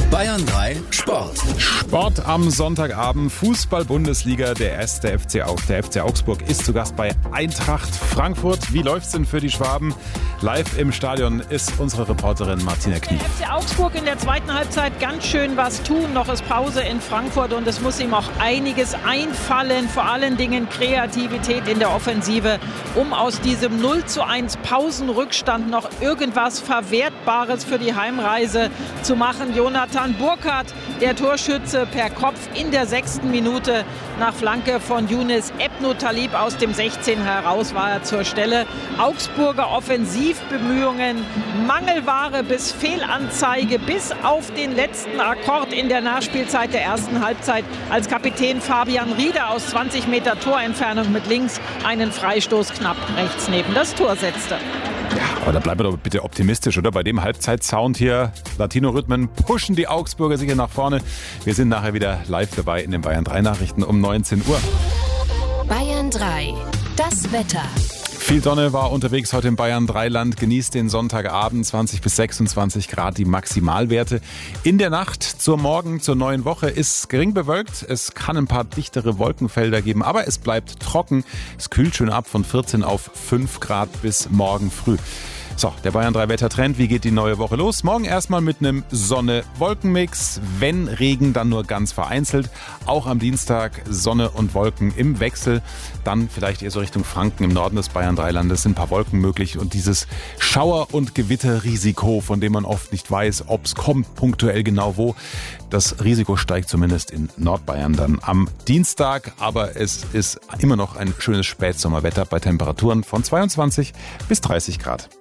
Bayern 3 Sport. Sport am Sonntagabend, Fußball-Bundesliga, der FC Augsburg ist zu Gast bei Eintracht Frankfurt. Wie läuft's denn für die Schwaben? Live im Stadion ist unsere Reporterin Martina Knie. Der FC Augsburg in der zweiten Halbzeit ganz schön was tun. Noch ist Pause in Frankfurt und es muss ihm auch einiges einfallen. Vor allen Dingen Kreativität in der Offensive, um aus diesem 0:1 Pausenrückstand noch irgendwas Verwertbares für die Heimreise zu machen. Jonathan Burkhardt, der Torschütze per Kopf in der 6. Minute nach Flanke von Younes Ebnou Talib aus dem 16 heraus war er zur Stelle. Augsburger Offensivbemühungen, Mangelware bis Fehlanzeige bis auf den letzten Akkord in der Nachspielzeit der ersten Halbzeit, als Kapitän Fabian Rieder aus 20 Meter Torentfernung mit links einen Freistoß knapp rechts neben das Tor setzte. Ja, aber da bleiben wir doch bitte optimistisch, oder? Bei dem Halbzeitsound hier, Latino-Rhythmen pushen die Augsburger sicher nach vorne. Wir sind nachher wieder live dabei in den Bayern 3 Nachrichten um 19 Uhr. Bayern 3, das Wetter. Viel Sonne war unterwegs heute im Bayern 3-Land. Genießt den Sonntagabend, 20 bis 26 Grad die Maximalwerte. In der Nacht zur neuen Woche ist gering bewölkt. Es kann ein paar dichtere Wolkenfelder geben, aber es bleibt trocken. Es kühlt schön ab von 14 auf 5 Grad bis morgen früh. So, der Bayern 3 Wettertrend. Wie geht die neue Woche los? Morgen erstmal mit einem Sonne-Wolken-Mix. Wenn Regen, dann nur ganz vereinzelt. Auch am Dienstag Sonne und Wolken im Wechsel. Dann vielleicht eher so Richtung Franken im Norden des Bayern 3 Landes sind ein paar Wolken möglich. Und dieses Schauer- und Gewitterrisiko, von dem man oft nicht weiß, ob es kommt, punktuell genau wo. Das Risiko steigt zumindest in Nordbayern dann am Dienstag. Aber es ist immer noch ein schönes Spätsommerwetter bei Temperaturen von 22 bis 30 Grad.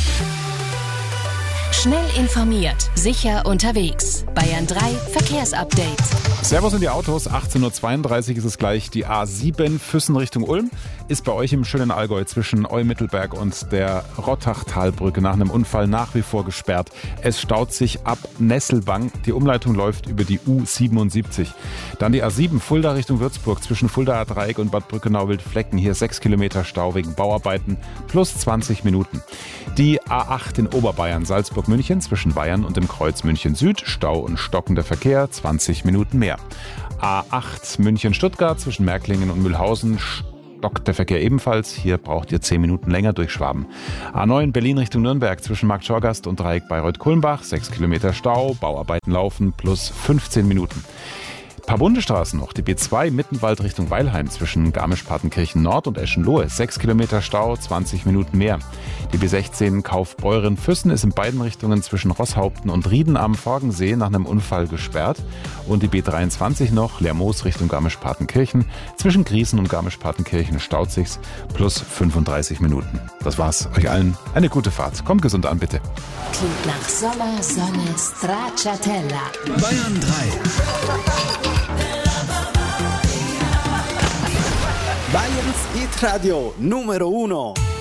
Schnell informiert, sicher unterwegs. Bayern 3 Verkehrsupdate. Servus in die Autos, 18.32 Uhr ist es gleich. Die A7 Füssen Richtung Ulm ist bei euch im schönen Allgäu zwischen Eu-Mittelberg und der Rottachtalbrücke nach einem Unfall nach wie vor gesperrt. Es staut sich ab Nesselbang. Die Umleitung läuft über die U77. Dann die A7 Fulda Richtung Würzburg zwischen Fuldaer Dreieck und Bad Brückenau-Wildflecken. Hier 6 Kilometer Stau wegen Bauarbeiten plus 20 Minuten. Die A8 in Oberbayern, Salzburg-München zwischen Bayern und dem Kreuz München Süd. Stau und stockender Verkehr, 20 Minuten mehr. A8 München-Stuttgart zwischen Märklingen und Mühlhausen. Stockt der Verkehr ebenfalls. Hier braucht ihr 10 Minuten länger durch Schwaben. A9 Berlin Richtung Nürnberg zwischen Marktschorgast und Dreieck Bayreuth-Kulmbach. 6 Kilometer Stau, Bauarbeiten laufen plus 15 Minuten. Ein paar Bundesstraßen noch. Die B2 Mittenwald Richtung Weilheim zwischen Garmisch-Partenkirchen Nord und Eschenlohe. 6 Kilometer Stau, 20 Minuten mehr. Die B16 Kaufbeuren-Füssen ist in beiden Richtungen zwischen Rosshaupten und Rieden am Forgensee nach einem Unfall gesperrt. Und die B23 noch Lermoos Richtung Garmisch-Partenkirchen. Zwischen Griesen und Garmisch-Partenkirchen staut sich's plus 35 Minuten. Das war's. Euch allen eine gute Fahrt. Kommt gesund an, bitte. Klingt nach Sommer, Sonne, Stracciatella. Bayern 3. Bayerns Hit Radio Numero 1.